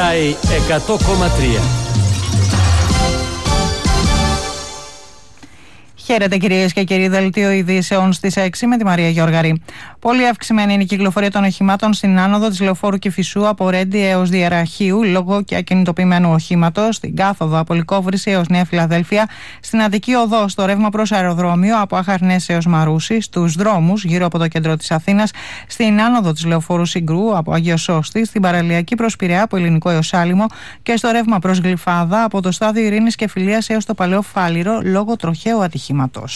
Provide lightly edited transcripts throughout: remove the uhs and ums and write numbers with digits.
Sky 100,3. Χαίρετε κυρίες και κύριοι, δελτίο ειδήσεων στις 6 με τη Μαρία Γιώργαρη. Πολύ αυξημένη είναι η κυκλοφορία των οχημάτων στην άνοδο της Λεωφόρου Κηφισού από Ρέντι έως Διεραχείου λόγω και ακινητοποιημένου οχήματος, στην κάθοδο από Λυκόβρηση έως Νέα Φιλαδέλφια, στην Αττική Οδό στο ρεύμα προς αεροδρόμιο από Αχαρνές έως Μαρούσι, στους δρόμους γύρω από το κέντρο της Αθήνας, στην άνοδο της Λεωφόρου Συγκρού από Αγίο Σώστη, στην παραλιακή προς Πειραιά από Ελληνικό έως Άλυμο και στο ρεύμα προς Γλυφάδα από το στάδιο Ειρήνης και Φιλίας έως το Παλαιό Φάληρο λόγω τροχαίου ατυχήματος.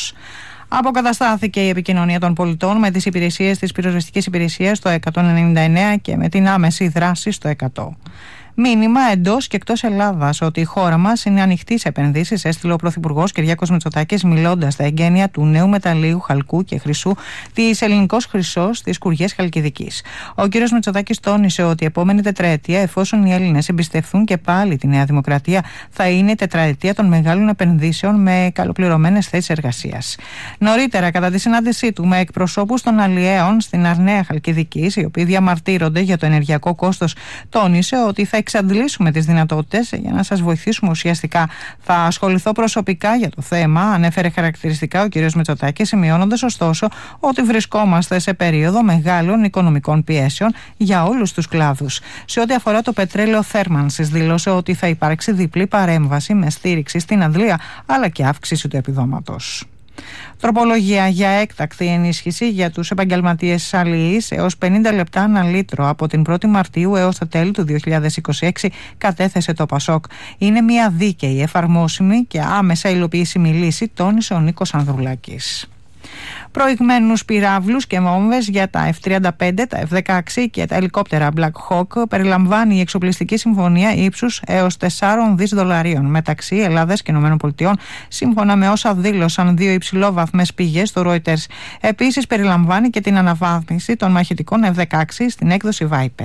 Αποκαταστάθηκε η επικοινωνία των πολιτών με τις υπηρεσίες της πυροσβεστικής υπηρεσίας στο 199 και με την άμεση δράση στο 100. Μήνυμα εντός και εκτός Ελλάδας ότι η χώρα μας είναι ανοιχτή σε επενδύσεις, έστειλε ο Πρωθυπουργός Κυριάκος Μητσοτάκης μιλώντας στα εγγένεια του νέου μεταλλείου χαλκού και χρυσού της Ελληνικός Χρυσός στις Κουριές Χαλκιδικής. Ο κ. Μητσοτάκης τόνισε ότι η επόμενη τετραετία, εφόσον οι Έλληνες εμπιστευτούν και πάλι τη Νέα Δημοκρατία, θα είναι η τετραετία των μεγάλων επενδύσεων με καλοπληρωμένες θέσεις εργασίας. Νωρίτερα, κατά τη συνάντησή του με εκπροσώπους των αλλιέων στην Αρναία Χαλκιδικής, οι οποίοι διαμαρτύρονται για το ενεργειακό κόστος, τόνισε ότι θα εξαντλήσουμε τις δυνατότητες για να σας βοηθήσουμε ουσιαστικά. Θα ασχοληθώ προσωπικά για το θέμα, ανέφερε χαρακτηριστικά ο κ. Μητσοτάκης, σημειώνοντας ωστόσο ότι βρισκόμαστε σε περίοδο μεγάλων οικονομικών πιέσεων για όλους τους κλάδους. Σε ό,τι αφορά το πετρέλαιο θέρμανσης, δήλωσε ότι θα υπάρξει διπλή παρέμβαση με στήριξη στην αντλία αλλά και αύξηση του επιδόματος. Τροπολογία για έκτακτη ενίσχυση για τους επαγγελματίες αλληλείς έως 50 λεπτά ανά λίτρο από την 1η Μαρτίου έως τα τέλη του 2026 κατέθεσε το ΠΑΣΟΚ. Είναι μια δίκαιη, εφαρμόσιμη και άμεσα υλοποιήσιμη λύση, τόνισε ο Νίκος Ανδρουλάκης. Προηγμένους πυράβλους και βόμβες για τα F-35, τα F-16 και τα ελικόπτερα Black Hawk περιλαμβάνει η εξοπλιστική συμφωνία ύψους έως 4 δις δολαρίων μεταξύ Ελλάδας και ΗΠΑ, σύμφωνα με όσα δήλωσαν δύο υψηλόβαθμες πηγές στο Reuters. Επίσης περιλαμβάνει και την αναβάθμιση των μαχητικών F-16 στην έκδοση Viper.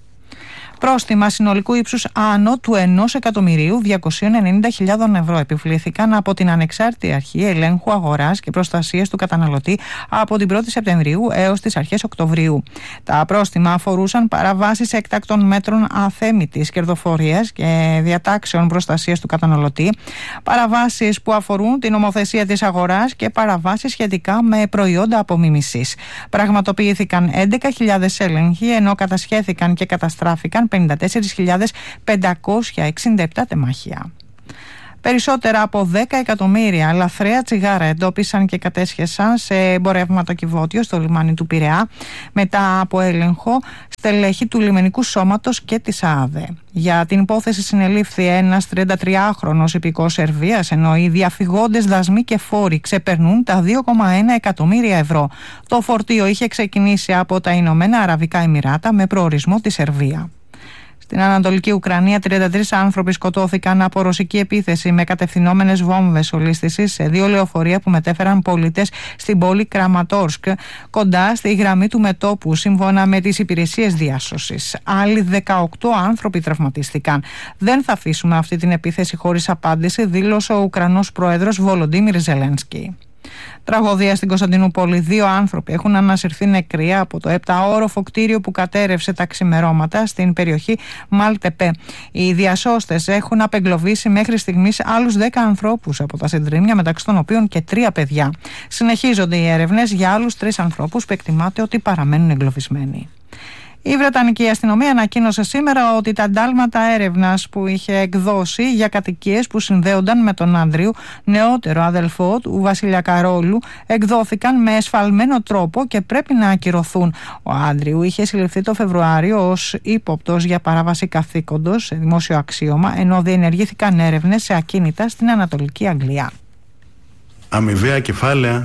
Πρόστιμα συνολικού ύψους άνω του 1.290.000 ευρώ επιβλήθηκαν από την Ανεξάρτητη Αρχή Ελέγχου Αγοράς και Προστασίας του Καταναλωτή από την 1η Σεπτεμβρίου έως τις αρχές Οκτωβρίου. Τα πρόστιμα αφορούσαν παραβάσεις έκτακτων μέτρων αθέμητης κερδοφορίας και διατάξεων προστασίας του καταναλωτή, παραβάσεις που αφορούν την νομοθεσία της αγοράς και παραβάσεις σχετικά με προϊόντα απομίμησης. Πραγματοποιήθηκαν 11.000 έλεγχοι, ενώ κατασχέθηκαν και καταστράφηκαν 54.567 τεμάχια. Περισσότερα από 10 εκατομμύρια λαθρέα τσιγάρα εντόπισαν και κατέσχεσαν σε εμπορευματοκιβώτιο στο λιμάνι του Πειραιά μετά από έλεγχο στελέχη του λιμενικού σώματος και της ΑΑΔΕ. Για την υπόθεση συνελήφθη ένας 33χρονος υπηκός Σερβίας, ενώ οι διαφυγόντες δασμοί και φόροι ξεπερνούν τα 2,1 εκατομμύρια ευρώ. Το φορτίο είχε ξεκινήσει από τα Ηνωμένα Αραβικά Εμιράτα με προορισμό τη Σερβία. Στην Ανατολική Ουκρανία, 33 άνθρωποι σκοτώθηκαν από ρωσική επίθεση με κατευθυνόμενες βόμβες ολίσθησης σε 2 λεωφορεία που μετέφεραν πολίτες στην πόλη Κραματόρσκ, κοντά στη γραμμή του μετώπου, σύμφωνα με τις υπηρεσίες διάσωσης. Άλλοι 18 άνθρωποι τραυματίστηκαν. Δεν θα αφήσουμε αυτή την επίθεση χωρίς απάντηση, δήλωσε ο Ουκρανός πρόεδρος Βολοντίμιρ Ζελένσκι. Τραγωδία στην Κωνσταντινούπολη. 2 άνθρωποι έχουν ανασυρθεί νεκροί από το 7όροφο κτίριο που κατέρευσε τα ξημερώματα στην περιοχή Μάλτεπε. Οι διασώστες έχουν απεγκλωβίσει μέχρι στιγμής άλλους 10 ανθρώπους από τα συντρίμμια, μεταξύ των οποίων και 3 παιδιά. Συνεχίζονται οι έρευνες για άλλους 3 ανθρώπους που εκτιμάται ότι παραμένουν εγκλωβισμένοι. Η Βρετανική αστυνομία ανακοίνωσε σήμερα ότι τα εντάλματα έρευνας που είχε εκδώσει για κατοικίες που συνδέονταν με τον Άντριου, νεότερο αδελφό του Βασίλια Καρόλου, εκδόθηκαν με εσφαλμένο τρόπο και πρέπει να ακυρωθούν. Ο Άντριου είχε συλληφθεί το Φεβρουάριο ως ύποπτος για παράβαση καθήκοντος σε δημόσιο αξίωμα, ενώ διενεργήθηκαν έρευνες σε ακίνητα στην Ανατολική Αγγλία. Αμοιβαία κεφάλαια,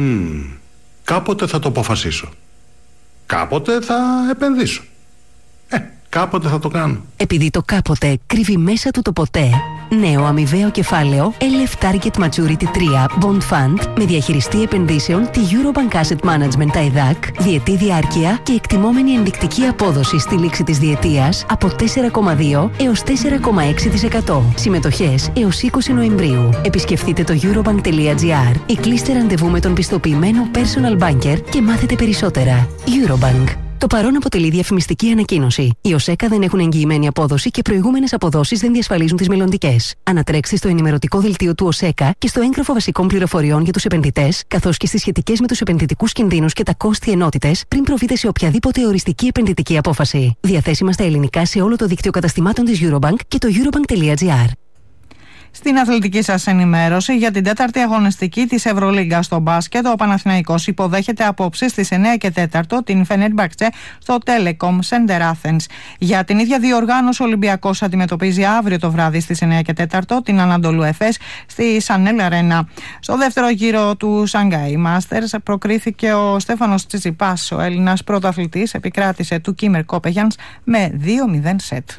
κάποτε θα το αποφασίσω. Κάποτε θα επενδύσω. Κάποτε θα το κάνω. Επειδή το κάποτε κρύβει μέσα του το ποτέ. Νέο αμοιβαίο κεφάλαιο LF Target Maturity 3 Bond Fund με διαχειριστή επενδύσεων τη Eurobank Asset Management ΤΑΙΔΑΚ, διετή διάρκεια και εκτιμόμενη ενδεικτική απόδοση στη λήξη της διετίας από 4,2 έως 4,6%. Συμμετοχές έως 20 Νοεμβρίου. Επισκεφτείτε το eurobank.gr ή κλείστε ραντεβού με τον πιστοποιημένο personal banker και μάθετε περισσότερα. Eurobank. Το παρόν αποτελεί διαφημιστική ανακοίνωση. Οι ΟΣΕΚΑ δεν έχουν εγγυημένη απόδοση και προηγούμενες αποδόσεις δεν διασφαλίζουν τις μελλοντικές. Ανατρέξτε στο ενημερωτικό δελτίο του ΟΣΕΚΑ και στο έγγραφο βασικών πληροφοριών για τους επενδυτές, καθώς και στις σχετικές με τους επενδυτικούς κινδύνους και τα κόστη ενότητες, πριν προβείτε σε οποιαδήποτε οριστική επενδυτική απόφαση. Διαθέσιμα στα ελληνικά σε όλο το δίκτυο καταστημάτων της Eurobank και το eurobank.gr. Στην αθλητική σας ενημέρωση για την τέταρτη αγωνιστική της Ευρωλίγκα στο μπάσκετ, ο Παναθηναϊκός υποδέχεται απόψε στις 9 και 4 την Fenerbahçe στο Telecom Center Athens. Για την ίδια διοργάνωση, ο Ολυμπιακός αντιμετωπίζει αύριο το βράδυ στις 9 και 4 την Ανατολού Εφές στη Σανέλ Αρένα. Στο δεύτερο γύρο του Shanghai Masters προκρίθηκε ο Στέφανος Τσιτσιπάς. Ο Έλληνας πρωταθλητής επικράτησε του Κίμερ Κόπεγιανς με 2-0 σετ.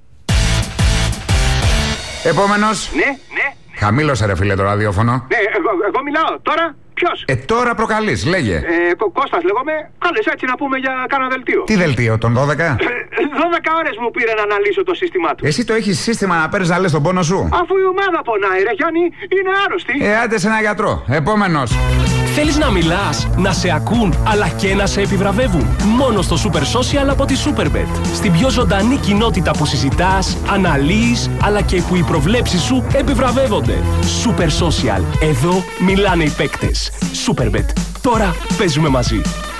Επόμενος. Ναι. Χαμήλωσε ρε φίλε το ραδιόφωνο. Ναι, εγώ μιλάω. Τώρα ποιος? Τώρα προκαλείς, λέγε. Κώστας λέγομαι. Κάλεσε έτσι να πούμε για κάνα δελτίο. Τι δελτίο, τον 12? 12 ώρες μου πήρε να αναλύσω το σύστημά του. Εσύ το έχεις σύστημα να παίρνεις να λες τον πόνο σου? Αφού η ομάδα πονάει ρε Γιάννη, είναι άρρωστη. Άντε σε ένα γιατρό. Επόμενος. Θέλεις να μιλάς, να σε ακούν, αλλά και να σε επιβραβεύουν? Μόνο στο Super Social από τη Superbet. Στην πιο ζωντανή κοινότητα που συζητάς, αναλύεις, αλλά και που οι προβλέψεις σου επιβραβεύονται. Super Social. Εδώ μιλάνε οι παίκτες. Superbet. Τώρα παίζουμε μαζί.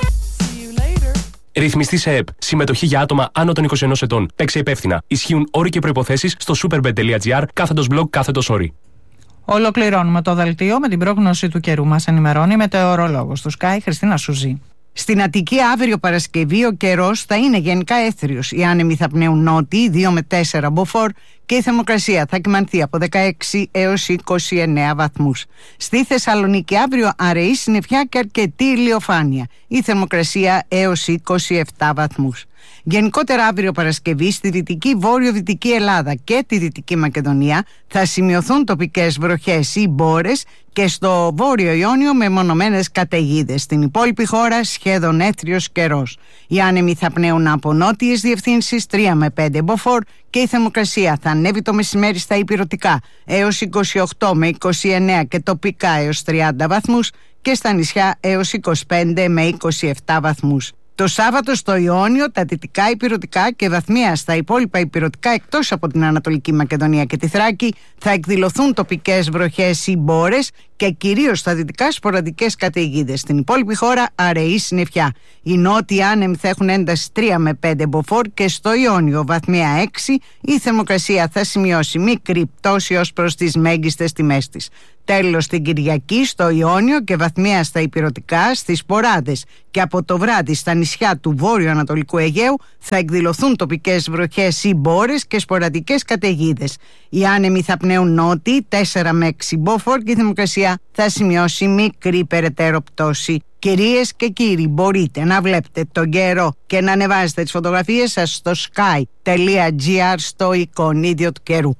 Ρυθμιστή σε ΕΠ. Συμμετοχή για άτομα άνω των 21 ετών. Παίξε υπεύθυνα. Ισχύουν όροι και προϋποθέσεις στο superbet.gr/blog/όροι. Ολοκληρώνουμε το δελτίο με την πρόγνωση του καιρού. Μας ενημερώνει η μετεωρολόγος του Sky, Χριστίνα Σουζή. Στην Αττική αύριο Παρασκευή ο καιρός θα είναι γενικά έθριος. Οι άνεμοι θα πνέουν νότιοι 2 με 4 μποφόρ και η θερμοκρασία θα κυμανθεί από 16 έως 29 βαθμούς. Στη Θεσσαλονίκη αύριο αραιή συννεφιά και αρκετή ηλιοφάνεια. Η θερμοκρασία έως 27 βαθμούς. Γενικότερα αύριο Παρασκευή στη δυτική βόρειο-δυτική Ελλάδα και τη Δυτική Μακεδονία θα σημειωθούν τοπικές βροχές ή μπόρες και στο Βόρειο Ιόνιο μεμονωμένες καταιγίδες. Στην υπόλοιπη χώρα σχεδόν έθριος καιρός. Οι άνεμοι θα πνέουν από νότιες διευθύνσεις 3 με 5 μποφόρ και η θερμοκρασία θα ανέβει το μεσημέρι στα ηπειρωτικά έως 28 με 29 και τοπικά έως 30 βαθμούς και στα νησιά έως 25 με 27 βαθμούς. Το Σάββατο στο Ιόνιο, τα δυτικά ηπειρωτικά και βαθμία στα υπόλοιπα ηπειρωτικά εκτός από την Ανατολική Μακεδονία και τη Θράκη θα εκδηλωθούν τοπικές βροχές ή μπόρες και κυρίως στα δυτικά σποραδικές καταιγίδες. Στην υπόλοιπη χώρα αραιή συννεφιά. Οι νότιοι άνεμοι θα έχουν ένταση 3 με 5 μποφόρ και στο Ιόνιο βαθμία 6 η θερμοκρασία θα σημειώσει μικρή πτώση ως προς τις μέγιστες τιμές της. Τέλος την Κυριακή στο Ιόνιο και βαθμία στα ηπειρωτικά, στις Ποράδες και από το βράδυ στα νησιά του βόρειο-ανατολικού Αιγαίου θα εκδηλωθούν τοπικές βροχές ή μπόρες και σποραδικές καταιγίδες. Οι άνεμοι θα πνέουν νότιοι 4 με 6 μποφόρ και η θερμοκρασία θα σημειώσει μικρή περαιτέρω πτώση. Κυρίες και κύριοι, μπορείτε να βλέπετε τον καιρό και να ανεβάζετε τις φωτογραφίες σας στο sky.gr στο εικονίδιο του καιρού.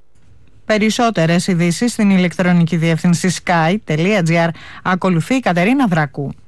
Περισσότερες ειδήσεις στην ηλεκτρονική διεύθυνση sky.gr. Ακολουθεί η Κατερίνα Δρακού.